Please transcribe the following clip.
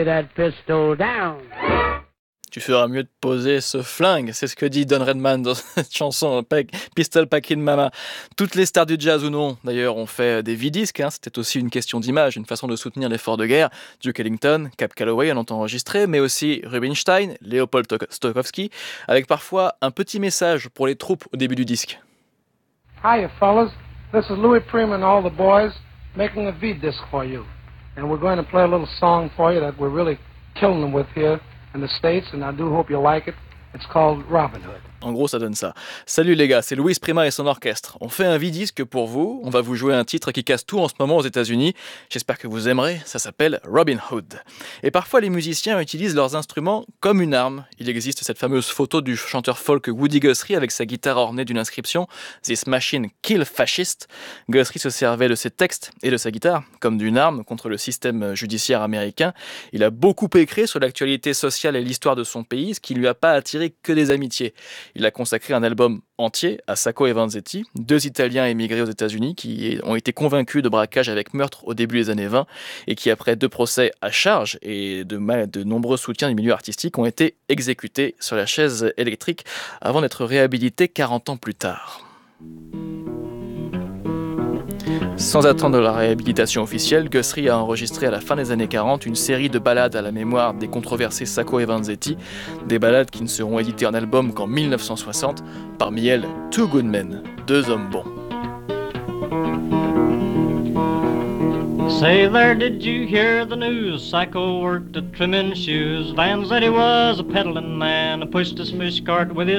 that pistol down. Tu feras mieux de poser ce flingue, c'est ce que dit Don Redman dans cette chanson Pistol Packin' Mama. Toutes les stars du jazz ou non, d'ailleurs, ont fait des vidisques, c'était aussi une question d'image, une façon de soutenir l'effort de guerre. Duke Ellington, Cab Calloway en ont enregistré, mais aussi Rubinstein, Leopold Stokowski, avec parfois un petit message pour les troupes au début du disque. Hiya fellas, this is Louis Prima and all the boys making a V-disc for you. And we're going to play a little song for you that we're really killing them with here in the States, and I do hope you like it. It's called Robin Hood. En gros, ça donne ça. Salut les gars, c'est Louis Prima et son orchestre. On fait un vidisque pour vous. On va vous jouer un titre qui casse tout en ce moment aux États-Unis. J'espère que vous aimerez. Ça s'appelle Robin Hood. Et parfois, les musiciens utilisent leurs instruments comme une arme. Il existe cette fameuse photo du chanteur folk Woody Guthrie avec sa guitare ornée d'une inscription This machine kill fascist. Guthrie se servait de ses textes et de sa guitare comme d'une arme contre le système judiciaire américain. Il a beaucoup écrit sur l'actualité sociale et l'histoire de son pays, ce qui lui a pas attiré que des amitiés. Il a consacré un album entier à Sacco et Vanzetti, deux Italiens émigrés aux États-Unis qui ont été convaincus de braquage avec meurtre au début des années 20 et qui, après 2 procès à charge et de nombreux soutiens du milieu artistique, ont été exécutés sur la chaise électrique avant d'être réhabilités 40 ans plus tard. Sans attendre la réhabilitation officielle, Guthrie a enregistré à la fin des années 40 une série de ballades à la mémoire des controversés Sacco et Vanzetti, des ballades qui ne seront éditées en album qu'en 1960, parmi elles Two Good Men, 2 hommes bons. Say there, did you hear the news? Psycho worked at trimming shoes. Vanzetti was a peddling man, pushed his fish cart with his